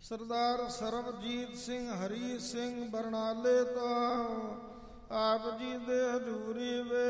ਸਰਦਾਰ ਸਰਬਜੀਤ ਸਿੰਘ ਹਰੀ ਸਿੰਘ ਬਰਨਾਲੇ ਤੋਂ ਆਪ ਜੀ ਦੇ ਹਜ਼ੂਰੀ